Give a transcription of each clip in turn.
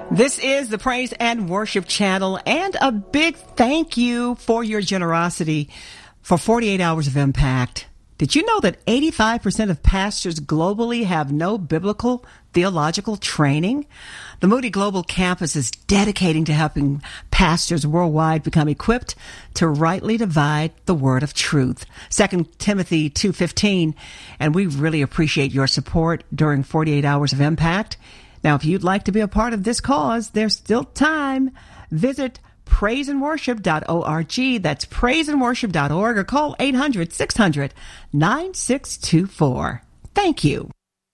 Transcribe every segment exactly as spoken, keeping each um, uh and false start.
This is the Praise and Worship Channel, and a big thank you for your generosity for forty-eight hours of impact. Did you know that eighty-five percent of pastors globally have no biblical theological training? The Moody Global Campus is dedicating to helping pastors worldwide become equipped to rightly divide the word of truth. Second Timothy two fifteen, and we really appreciate your support during forty-eight hours of impact. Now, if you'd like to be a part of this cause, there's still time. Visit praise and worship dot org. That's praise and worship dot org, or call eight hundred, six hundred, nine six two four. Thank you.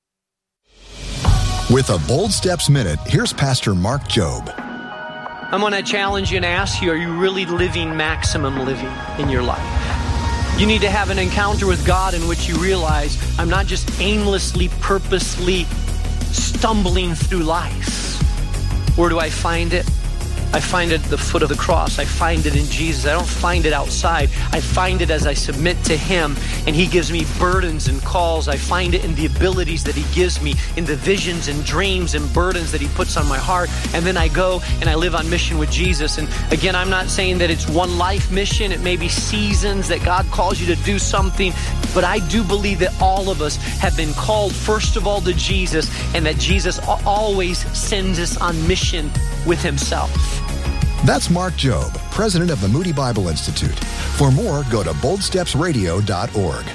With a Bold Steps Minute, here's Pastor Mark Jobe. I'm going to challenge you and ask you, are you really living maximum living in your life? You need to have an encounter with God in which you realize, I'm not just aimlessly, purposely stumbling through life. Where do I find it? I find it at the foot of the cross. I find it in Jesus. I don't find it outside. I find it as I submit to Him, and He gives me burdens and calls. I find it in the abilities that He gives me, in the visions and dreams and burdens that He puts on my heart. And then I go and I live on mission with Jesus. And again, I'm not saying that it's one life mission. It may be seasons that God calls you to do something. But I do believe that all of us have been called, first of all, to Jesus, and that Jesus always sends us on mission with Himself. That's Mark Jobe, president of the Moody Bible Institute. For more, go to bold steps radio dot org.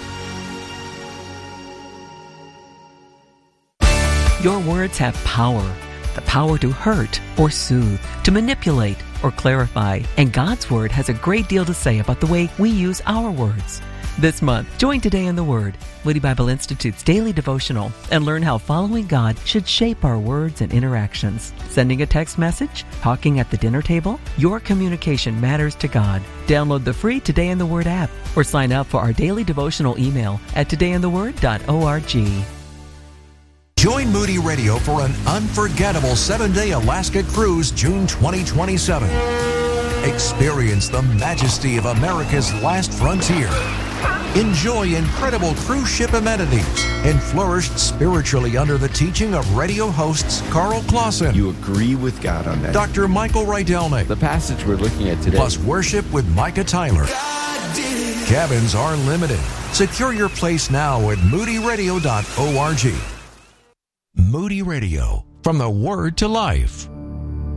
Your words have power. The power to hurt or soothe, to manipulate or clarify. And God's Word has a great deal to say about the way we use our words. This month, join Today in the Word, Moody Bible Institute's daily devotional, and learn how following God should shape our words and interactions. Sending a text message? Talking at the dinner table? Your communication matters to God. Download the free Today in the Word app or sign up for our daily devotional email at today in the word dot org. Join Moody Radio for an unforgettable seven-day Alaska cruise June twenty twenty-seven. Experience the majesty of America's last frontier. Enjoy incredible cruise ship amenities and flourish spiritually under the teaching of radio hosts Carl Clausen. You agree with God on that. Doctor Michael Rydelnik. The passage we're looking at today. Plus worship with Micah Tyler. Cabins are limited. Secure your place now at moody radio dot org. Moody Radio, from the Word to Life.